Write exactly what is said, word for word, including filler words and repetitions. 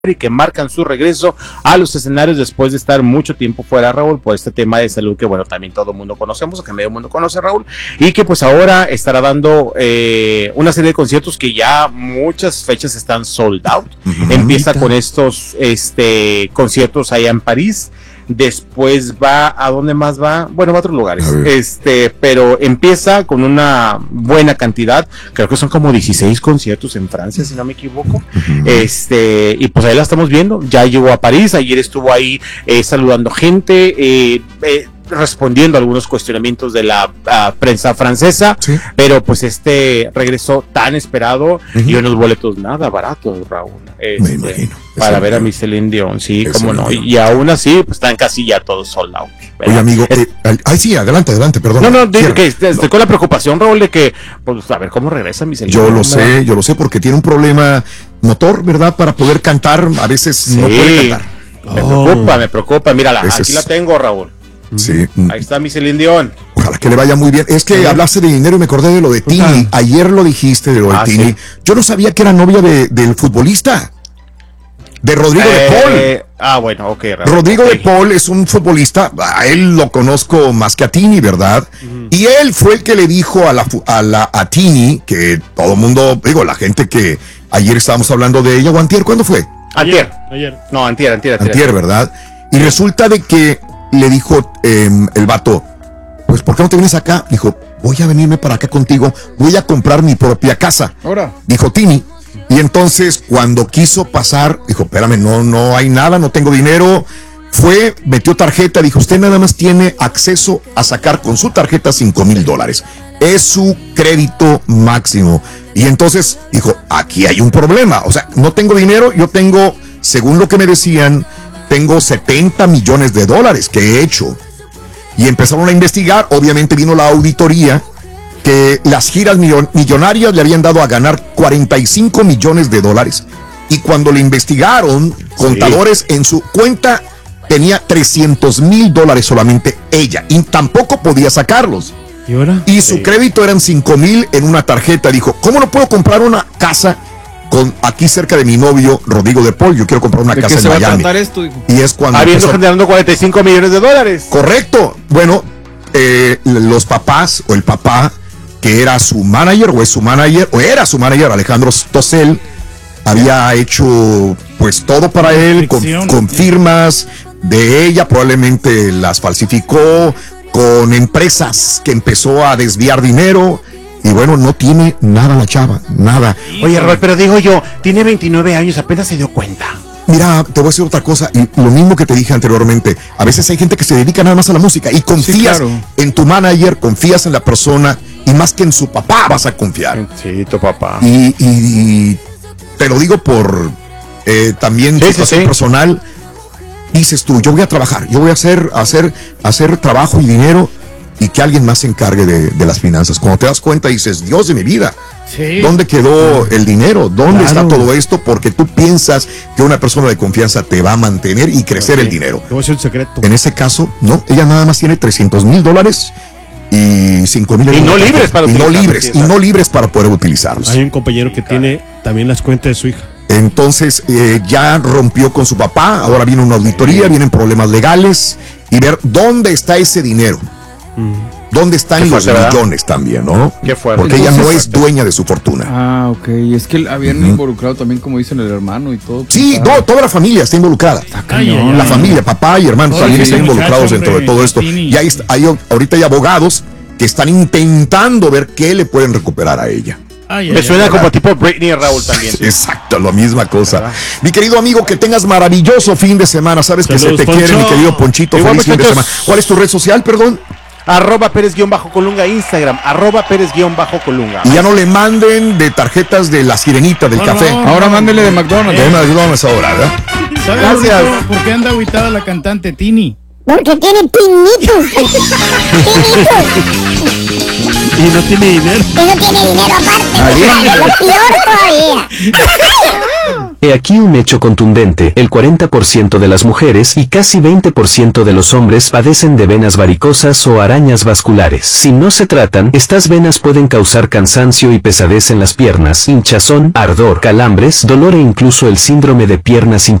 y que marcan su regreso a los escenarios después de estar mucho tiempo fuera, Raúl, por este tema de salud que, bueno, también todo el mundo conocemos, que medio mundo conoce, Raúl, y que pues ahora estará dando eh, una serie de conciertos que ya muchas fechas están sold out. Uh-huh. Empieza con estos este conciertos allá en París. Después va, ¿a dónde más va? Bueno, va a otros lugares, este, pero empieza con una buena cantidad, creo que son como dieciséis conciertos en Francia, si no me equivoco, uh-huh. este, y pues ahí la estamos viendo, ya llegó a París, ayer estuvo ahí eh, saludando gente, eh, eh, respondiendo a algunos cuestionamientos de la uh, prensa francesa, ¿sí? Pero pues este regreso tan esperado uh-huh. y unos boletos nada baratos, Raúl. Este, me imagino. Para ver a mi Celine Dion, sí, cómo no. Y, y aún así, pues están casi ya todos sold out. Oye, amigo, eh, ay, sí, adelante, adelante, perdón. No, no, de, que estoy no. con la preocupación, Raúl, de que, pues, a ver cómo regresa mi Celine Yo Dion. lo sé, yo lo sé, porque tiene un problema motor, ¿verdad? Para poder cantar, a veces sí. no puede cantar. Me oh. preocupa, me preocupa. Mírala, aquí es... la tengo, Raúl. Sí. Ahí está mi Celine Dion. Ojalá que le vaya muy bien. Es que sí. hablaste de dinero y me acordé de lo de Tini. Uh-huh. Ayer lo dijiste de lo de ah, Tini. Sí. Yo no sabía que era novia de, del futbolista. De Rodrigo eh, de Paul. Ah, bueno, ok. Raúl, Rodrigo okay. de Paul es un futbolista, a él lo conozco más que a Tini, ¿verdad? Uh-huh. Y él fue el que le dijo a la a, la, a Tini, que todo el mundo, digo, la gente que ayer estábamos hablando de ella, o antier, ¿cuándo fue? Antier. Ayer. No, antier, antier, antier. Antier, ¿verdad? Y resulta de que le dijo eh, el vato, pues, ¿por qué no te vienes acá? Dijo, voy a venirme para acá contigo, voy a comprar mi propia casa. Ahora. Dijo Tini. Y entonces, cuando quiso pasar, dijo, espérame, no, no hay nada, no tengo dinero. Fue, metió tarjeta, dijo, usted nada más tiene acceso a sacar con su tarjeta cinco mil dólares. Es su crédito máximo. Y entonces dijo, aquí hay un problema. O sea, no tengo dinero, yo tengo, según lo que me decían, tengo setenta millones de dólares que he hecho. Y empezaron a investigar, obviamente vino la auditoría, que las giras millonarias le habían dado a ganar cuarenta y cinco millones de dólares. Y cuando le investigaron, contadores sí. en su cuenta tenía trescientos mil dólares solamente ella. Y tampoco podía sacarlos. ¿Y ahora? Y su sí. crédito eran cinco mil en una tarjeta. Dijo, ¿cómo no puedo comprar una casa con aquí cerca de mi novio, Rodrigo de Paul? Yo quiero comprar una casa en Miami. Esto, y es cuando... Habiendo empezó... generando cuarenta y cinco millones de dólares. Correcto. Bueno, eh, los papás o el papá, que era su manager o es su manager, o era su manager, Alejandro Tosel, había hecho pues todo para él, con, con firmas de ella, probablemente las falsificó, con empresas que empezó a desviar dinero, y bueno, no tiene nada la chava, nada. Oye, Robert, pero digo yo, tiene veintinueve años, apenas se dio cuenta. Mira, te voy a decir otra cosa, y lo mismo que te dije anteriormente, a veces hay gente que se dedica nada más a la música, y confías sí, claro. en tu manager, confías en la persona, y más que en su papá vas a confiar. Sí, tu papá. Y, y, y te lo digo por eh, también sí, situación sí, sí. personal. Dices tú, yo voy a trabajar, yo voy a hacer, hacer, hacer trabajo y dinero, y que alguien más se encargue de, de las finanzas. Cuando te das cuenta dices, Dios de mi vida, sí. ¿dónde quedó el dinero? ¿Dónde claro. está todo esto? Porque tú piensas que una persona de confianza te va a mantener y crecer okay. el dinero. Te voy a decir un secreto. En ese caso, no, ella nada más tiene trescientos mil dólares y cinco mil y no libres para y no libres y no libres para poder utilizarlos. Hay un compañero que tiene también las cuentas de su hija. Entonces eh, ya rompió con su papá, ahora viene una auditoría, vienen problemas legales y ver dónde está ese dinero. Mm. ¿Dónde están los millones ¿verdad? También, no? Qué fuerte. Porque ella no es dueña de su fortuna. Ah, ok. Es que habían uh-huh. involucrado también, como dicen, el hermano y todo. Sí, no, toda la familia está involucrada. Ay, ay, ay, la familia, papá y hermano también sí, están sí, involucrados muchacho, dentro hombre, de todo esto. Y hay, hay, ahorita hay abogados que están intentando ver qué le pueden recuperar a ella. Ay, Me ay, suena ay, como ¿verdad? Tipo Britney y Raúl también. Exacto, la misma cosa. ¿verdad? Mi querido amigo, que tengas maravilloso fin de semana. Sabes Saludos, que se te Poncho. Quiere, mi querido Ponchito. Igual, feliz fin de semana. ¿Cuál es tu red social, perdón? Arroba Pérez guión bajo Colunga, Instagram, arroba Pérez guión bajo Colunga. Y ya no le manden de tarjetas de la sirenita del no, café. No, ahora no, mándele de McDonald's. De McDonald's ahora, ¿verdad? Gracias. ¿Por qué anda agüitada la cantante Tini? Porque tiene pinitos. Pinitos. Y no tiene dinero. Y no tiene dinero aparte. Lo peor todavía. He aquí un hecho contundente, el cuarenta por ciento de las mujeres y casi veinte por ciento de los hombres padecen de venas varicosas o arañas vasculares. Si no se tratan, estas venas pueden causar cansancio y pesadez en las piernas, hinchazón, ardor, calambres, dolor e incluso el síndrome de piernas